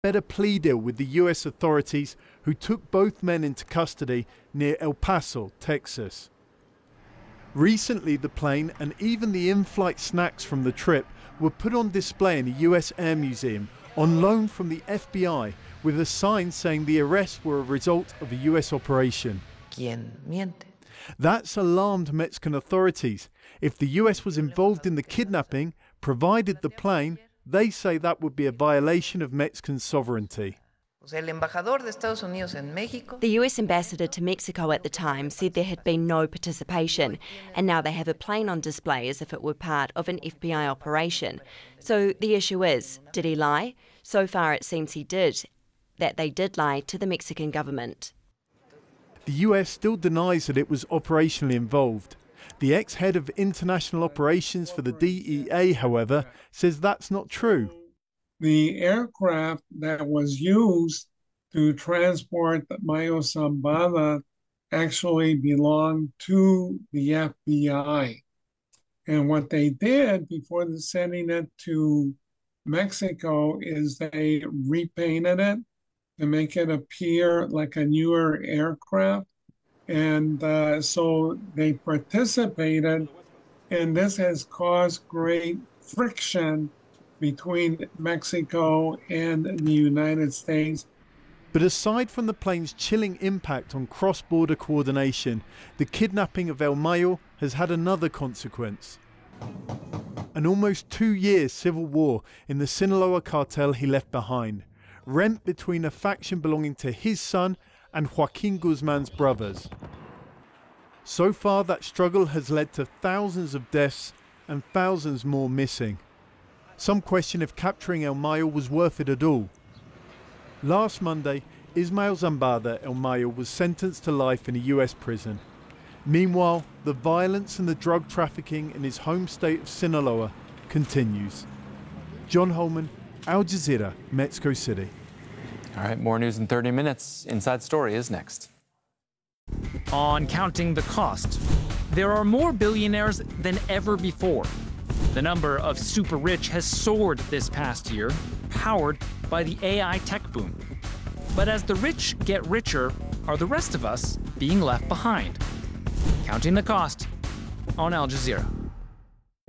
better plea deal with the US authorities who took both men into custody near El Paso, Texas. Recently, the plane and even the in-flight snacks from the trip were put on display in the US Air Museum on loan from the FBI with a sign saying the arrests were a result of a US operation. ¿Quién miente? That's alarmed Mexican authorities. If the US was involved in the kidnapping, provided the plane, they say that would be a violation of Mexican sovereignty. El embajador de Estados Unidos en México. The US ambassador to Mexico at the time said there had been no participation, and now they have a plane on display as if it were part of an FBI operation. So the issue is, did he lie? So far it seems he did, that they did lie to the Mexican government. The US still denies that it was operationally involved. The ex-head of international operations for the DEA, however, says that's not true. The aircraft that was used to transport Mayo Zambada actually belonged to the FBI. And what they did before sending it to Mexico is they repainted it to make it appear like a newer aircraft. And so they participated, and this has caused great friction between Mexico and the United States. But aside from the plane's chilling impact on cross-border coordination, the kidnapping of El Mayo has had another consequence. An almost 2-year civil war in the Sinaloa cartel he left behind, rent between a faction belonging to his son and Joaquin Guzman's brothers. So far, that struggle has led to thousands of deaths and thousands more missing. Some question if capturing El Mayo was worth it at all. Last Monday, Ismael Zambada El Mayo was sentenced to life in a US prison. Meanwhile, the violence and the drug trafficking in his home state of Sinaloa continues. John Holman, Al Jazeera, Mexico City. All right, more news in 30 minutes. Inside Story is next. On Counting the Cost, there are more billionaires than ever before. The number of super rich has soared this past year, powered by the AI tech boom. But as the rich get richer, are the rest of us being left behind? Counting the Cost on Al Jazeera.